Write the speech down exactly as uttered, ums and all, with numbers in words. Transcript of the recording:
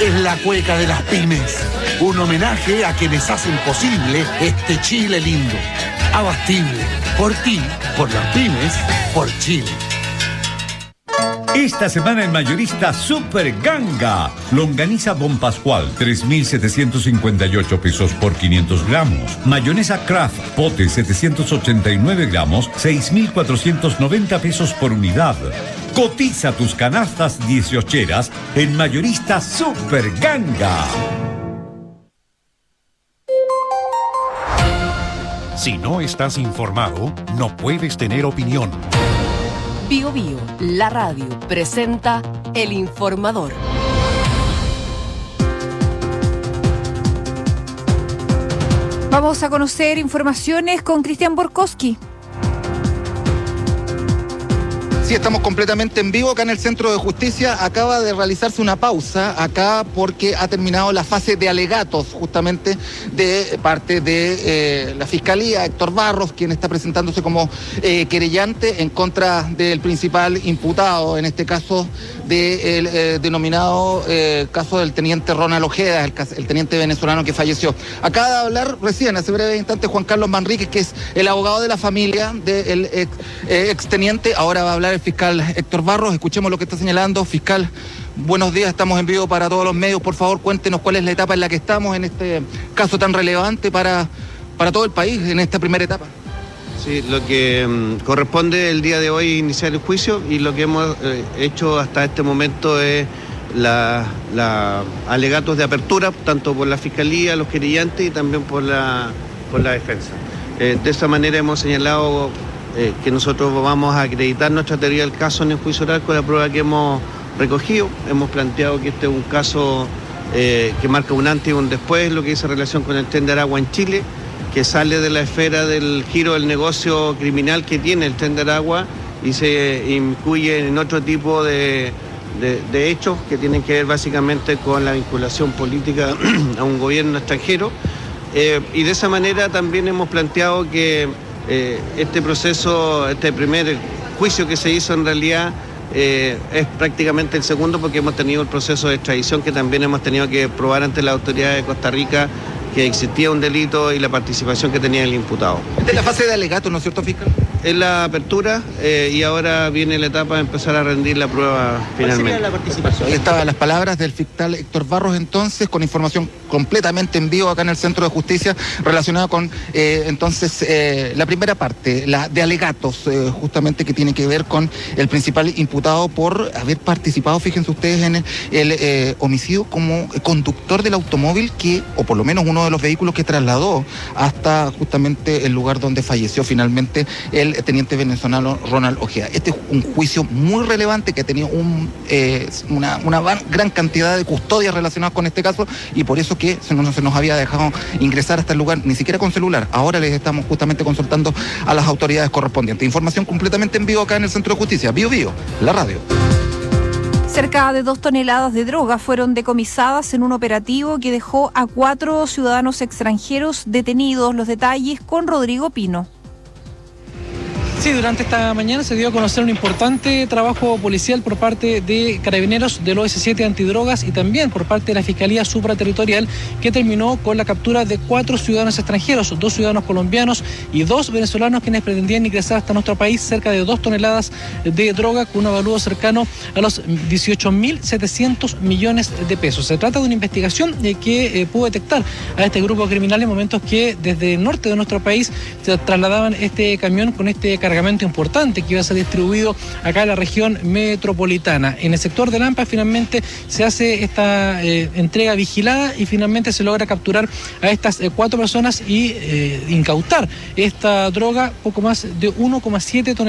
es la cueca de las pymes. Un homenaje a quienes hacen posible este Chile lindo. Abastible. Por ti, por las pymes, por Chile. Esta semana en Mayorista Super Ganga. Longaniza Don Pascual, tres mil setecientos cincuenta y ocho pesos por quinientos gramos. Mayonesa Kraft, pote setecientos ochenta y nueve gramos, seis mil cuatrocientos noventa pesos por unidad. Cotiza tus canastas dieciocheras en Mayorista Super Ganga. Si no estás informado, no puedes tener opinión. Bio Bio, la radio, presenta El Informador. Vamos a conocer informaciones con Cristian Borkowski. Sí, estamos completamente en vivo acá en el Centro de Justicia. Acaba de realizarse una pausa acá porque ha terminado la fase de alegatos justamente de parte de eh, la Fiscalía. Héctor Barros, quien está presentándose como eh, querellante en contra del principal imputado, en este caso del eh, denominado eh, caso del teniente Ronald Ojeda, el, el teniente venezolano que falleció. Acaba de hablar recién, hace breve instante, Juan Carlos Manríquez, que es el abogado de la familia del ex, eh, exteniente. Ahora va a hablar el fiscal Héctor Barros. Escuchemos lo que está señalando. Fiscal, buenos días, estamos en vivo para todos los medios. Por favor, cuéntenos cuál es la etapa en la que estamos en este caso tan relevante para, para todo el país, en esta primera etapa. Sí, lo que um, corresponde el día de hoy iniciar el juicio, y lo que hemos eh, hecho hasta este momento es la, la alegatos de apertura, tanto por la Fiscalía, los querellantes, y también por la, por la defensa. Eh, de esa manera hemos señalado Eh, que nosotros vamos a acreditar nuestra teoría del caso en el juicio oral con la prueba que hemos recogido. Hemos planteado que este es un caso eh, que marca un antes y un después, lo que dice relación con el Tren de Aragua en Chile, que sale de la esfera del giro del negocio criminal que tiene el Tren de Aragua y se incluye en otro tipo de, de, de hechos que tienen que ver básicamente con la vinculación política a un gobierno extranjero. Eh, y de esa manera también hemos planteado que Eh, este proceso, este primer juicio que se hizo en realidad eh, es prácticamente el segundo, porque hemos tenido el proceso de extradición que también hemos tenido que probar ante la autoridad de Costa Rica que existía un delito y la participación que tenía el imputado. Esta es la fase de alegato, ¿no es cierto, fiscal? Es la apertura eh, y ahora viene la etapa de empezar a rendir la prueba finalmente. ¿Cuál sería la participación? Ahí estaban las palabras del fiscal Héctor Barros, entonces, con información completamente en vivo acá en el Centro de Justicia, relacionada con, eh, entonces, eh, la primera parte, la de alegatos, eh, justamente que tiene que ver con el principal imputado por haber participado, fíjense ustedes, en el, el eh, homicidio como conductor del automóvil que, o por lo menos uno de los vehículos que trasladó hasta justamente el lugar donde falleció finalmente el teniente venezolano Ronald Ojeda. Este es un juicio muy relevante que ha tenido un, eh, una, una gran cantidad de custodias relacionadas con este caso, y por eso que se nos, se nos había dejado ingresar hasta el lugar, ni siquiera con celular. Ahora les estamos justamente consultando a las autoridades correspondientes. Información completamente en vivo acá en el Centro de Justicia. Bio Bio, la radio. Cerca de dos toneladas de droga fueron decomisadas en un operativo que dejó a cuatro ciudadanos extranjeros detenidos. Los detalles con Rodrigo Pino. Sí, durante esta mañana se dio a conocer un importante trabajo policial por parte de Carabineros del O S siete Antidrogas y también por parte de la Fiscalía Supraterritorial, que terminó con la captura de cuatro ciudadanos extranjeros, dos ciudadanos colombianos y dos venezolanos, quienes pretendían ingresar hasta nuestro país cerca de dos toneladas de droga con un avalúo cercano a los dieciocho mil setecientos millones de pesos. Se trata de una investigación eh, que eh, pudo detectar a este grupo criminal en momentos que desde el norte de nuestro país se trasladaban este camión con este cargamento importante que iba a ser distribuido acá en la región metropolitana. En el sector de Lampa finalmente se hace esta eh, entrega vigilada y finalmente se logra capturar a estas eh, cuatro personas y eh, incautar esta droga, poco más de uno coma siete toneladas.